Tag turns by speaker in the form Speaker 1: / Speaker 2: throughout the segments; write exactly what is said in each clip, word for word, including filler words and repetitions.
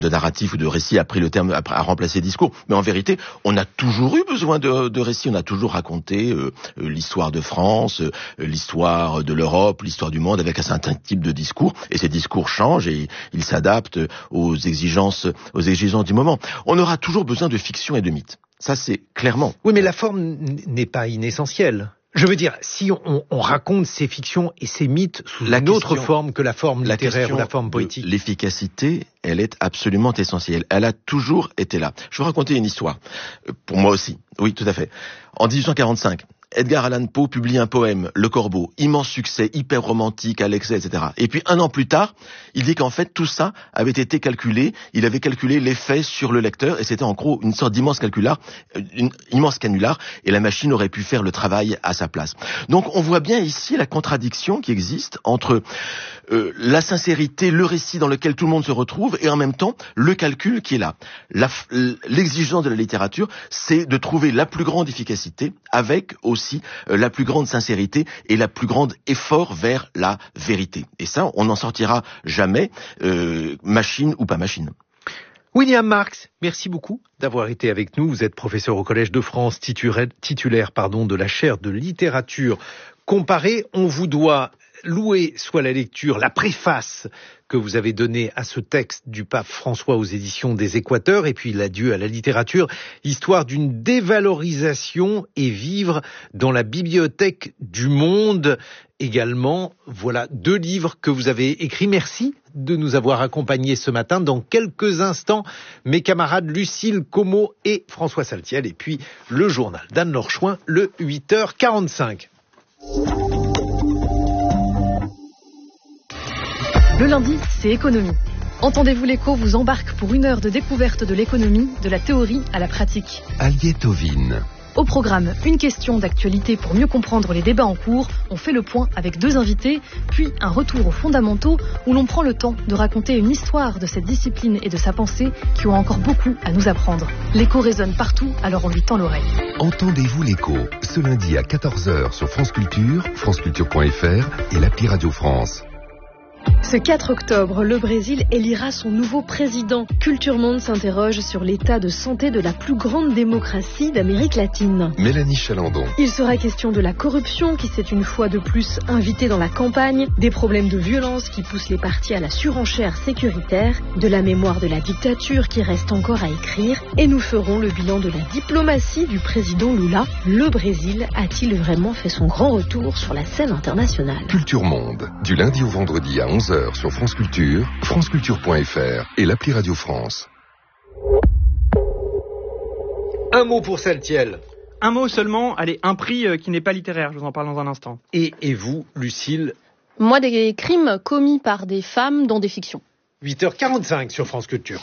Speaker 1: de narratif ou de récit a pris le terme, a, a remplacé discours. Mais en vérité, on a toujours eu besoin de, de récits. On a toujours raconté euh, l'histoire de France, euh, l'histoire de l'Europe, l'histoire du monde avec un certain type de discours. Et ces discours changent et ils s'adaptent aux exigences, aux exigences du moment. On aura toujours besoin de fiction et de mythe. Ça, c'est clairement.
Speaker 2: Oui, mais la forme n'est pas inessentielle. Je veux dire, si on, on raconte ces fictions et ces mythes sous la une question, autre forme que la forme
Speaker 1: la
Speaker 2: littéraire ou la forme poétique.
Speaker 1: L'efficacité, elle est absolument essentielle. Elle a toujours été là. Je vais vous raconter une histoire. Pour moi aussi. Oui, tout à fait. En dix-huit cent quarante-cinq, Edgar Allan Poe publie un poème, Le Corbeau, immense succès, hyper romantique, à l'excès, et cetera. Et puis un an plus tard, il dit qu'en fait tout ça avait été calculé, il avait calculé l'effet sur le lecteur, et c'était en gros une sorte d'immense calcular, une immense canular, et la machine aurait pu faire le travail à sa place. Donc on voit bien ici la contradiction qui existe entre euh, la sincérité, le récit dans lequel tout le monde se retrouve, et en même temps le calcul qui est là. La, l'exigence de la littérature, c'est de trouver la plus grande efficacité avec aussi aussi euh, la plus grande sincérité et la plus grande effort vers la vérité. Et ça, on n'en sortira jamais, euh, machine ou pas machine.
Speaker 2: William Marx, merci beaucoup d'avoir été avec nous. Vous êtes professeur au Collège de France, titulaire, titulaire pardon, de la chaire de littérature comparée. On vous doit louer soit la lecture, la préface que vous avez donnée à ce texte du pape François aux éditions des Équateurs, et puis l'adieu à la littérature, l'histoire d'une dévalorisation et vivre dans la bibliothèque du monde. Également, voilà deux livres que vous avez écrits. Merci de nous avoir accompagnés ce matin. Dans quelques instants, mes camarades Lucille Como et François Saltiel, et puis le journal d'Anne-Laure Chouin, le huit heures quarante-cinq.
Speaker 3: Le lundi, c'est économie. Entendez-vous l'écho vous embarque pour une heure de découverte de l'économie, de la théorie à la pratique.
Speaker 4: Aliette Ovine.
Speaker 3: Au programme, une question d'actualité pour mieux comprendre les débats en cours. On fait le point avec deux invités, puis un retour aux fondamentaux où l'on prend le temps de raconter une histoire de cette discipline et de sa pensée qui ont encore beaucoup à nous apprendre. L'écho résonne partout, alors on lui tend l'oreille.
Speaker 4: Entendez-vous l'écho, ce lundi à quatorze heures sur France Culture, franceculture point f r et l'appli Radio France.
Speaker 3: Ce quatre octobre, le Brésil élira son nouveau président. Culture Monde s'interroge sur l'état de santé de la plus grande démocratie d'Amérique latine.
Speaker 4: Mélanie Chalandon.
Speaker 3: Il sera question de la corruption qui s'est une fois de plus invitée dans la campagne, des problèmes de violence qui poussent les partis à la surenchère sécuritaire, de la mémoire de la dictature qui reste encore à écrire, et nous ferons le bilan de la diplomatie du président Lula. Le Brésil a-t-il vraiment fait son grand retour sur la scène internationale?
Speaker 4: Culture Monde, du lundi au vendredi à onze heures sur France Culture, franceculture point f r et l'appli Radio France.
Speaker 2: Un mot pour Saltiel.
Speaker 5: Un mot seulement, allez, un prix euh, qui n'est pas littéraire, je vous en parle dans un instant.
Speaker 2: Et, et vous, Lucille?
Speaker 6: Moi, des crimes commis par des femmes dans des fictions.
Speaker 2: huit heures quarante-cinq sur France Culture.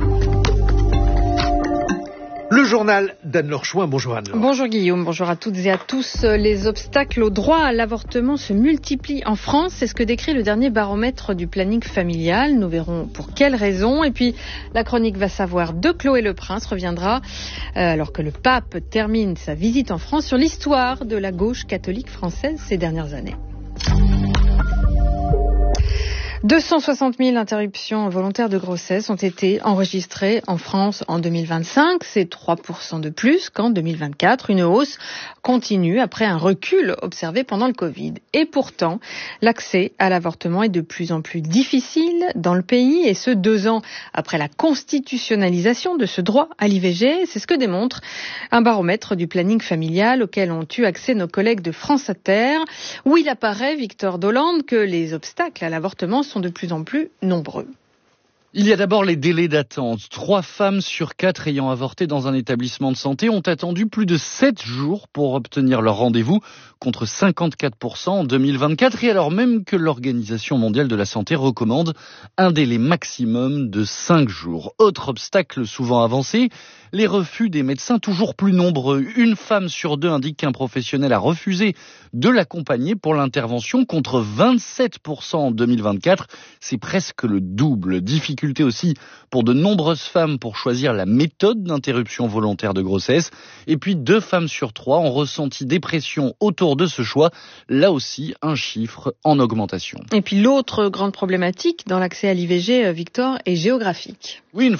Speaker 2: Le journal d'Anne-Laure Chouin. Bonjour Anne-Laure.
Speaker 7: Bonjour Guillaume, bonjour à toutes et à tous. Les obstacles au droit à l'avortement se multiplient en France. C'est ce que décrit le dernier baromètre du planning familial. Nous verrons pour quelles raisons. Et puis, la chronique Va savoir de Chloé Le Prince reviendra, euh, alors que le pape termine sa visite en France, sur l'histoire de la gauche catholique française ces dernières années. deux cent soixante mille interruptions volontaires de grossesse ont été enregistrées en France en deux mille vingt-cinq. C'est trois pour cent de plus qu'en deux mille vingt-quatre. Une hausse continue après un recul observé pendant le Covid. Et pourtant, l'accès à l'avortement est de plus en plus difficile dans le pays, et ce, deux ans après la constitutionnalisation de ce droit à l'I V G. C'est ce que démontre un baromètre du planning familial auquel ont eu accès nos collègues de France Inter, où il apparaît, Victor Dolande, que les obstacles à l'avortement sont de plus en plus nombreux.
Speaker 8: Il y a d'abord les délais d'attente. Trois femmes sur quatre ayant avorté dans un établissement de santé ont attendu plus de sept jours pour obtenir leur rendez-vous, contre cinquante-quatre pour cent en deux mille vingt-quatre, et alors même que l'Organisation mondiale de la santé recommande un délai maximum de cinq jours. Autre obstacle souvent avancé, les refus des médecins toujours plus nombreux. Une femme sur deux indique qu'un professionnel a refusé de l'accompagner pour l'intervention, contre vingt-sept pour cent en deux mille vingt-quatre. C'est presque le double. Difficulté aussi pour de nombreuses femmes pour choisir la méthode d'interruption volontaire de grossesse. Et puis deux femmes sur trois ont ressenti des pressions autour de ce choix. Là aussi, un chiffre en augmentation.
Speaker 7: Et puis l'autre grande problématique dans l'accès à l'I V G, Victor, est géographique.
Speaker 8: Oui, une